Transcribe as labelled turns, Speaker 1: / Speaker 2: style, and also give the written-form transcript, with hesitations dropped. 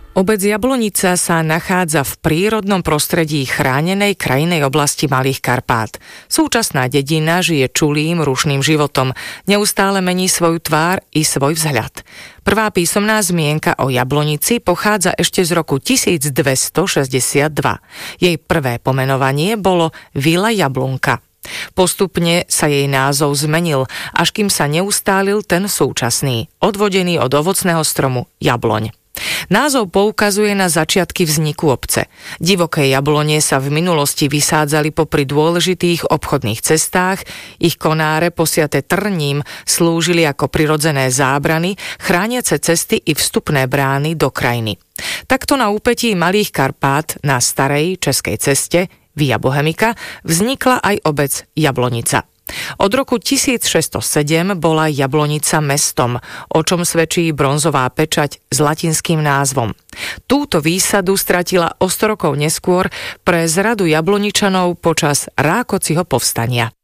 Speaker 1: Obec Jablonica sa nachádza v prírodnom prostredí chránenej krajinnej oblasti Malých Karpát. Súčasná dedina žije čulým, rušným životom. Neustále mení svoju tvár i svoj vzhľad. Prvá písomná zmienka o Jablonici pochádza ešte z roku 1262. Jej prvé pomenovanie bolo Vila Jablunka. Postupne sa jej názov zmenil, až kým sa neustálil ten súčasný, odvodený od ovocného stromu jabloň. Názov poukazuje na začiatky vzniku obce. Divoké jablone sa v minulosti vysádzali popri dôležitých obchodných cestách, ich konáre posiate trním slúžili ako prirodzené zábrany, chrániace cesty i vstupné brány do krajiny. Takto na úpetí Malých Karpát na starej českej ceste Via Bohemika vznikla aj obec Jablonica. Od roku 1607 bola Jablonica mestom, o čom svedčí bronzová pečať s latinským názvom. Túto výsadu stratila o 100 rokov neskôr pre zradu Jabloničanov počas Rákociho povstania.